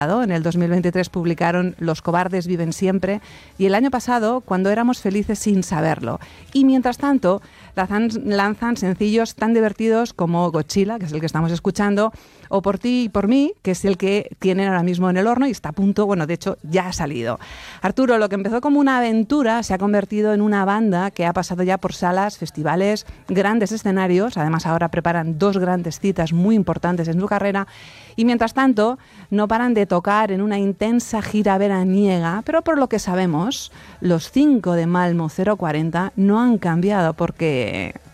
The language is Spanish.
En el 2023 publicaron Los cobardes viven siempre y el año pasado Cuando éramos felices sin saberlo. Y mientras tanto lanzan sencillos tan divertidos como Godzilla, que es el que estamos escuchando, o Por ti y por mí, que es el que tienen ahora mismo en el horno y está a punto, bueno, de hecho ya ha salido. Arturo, lo que empezó como una aventura se ha convertido en una banda que ha pasado ya por salas, festivales, grandes escenarios. Además ahora preparan 2 grandes citas muy importantes en su carrera y mientras tanto no paran de tocar en una intensa gira veraniega, pero por lo que sabemos, los 5 de Malmo 040 no han cambiado porque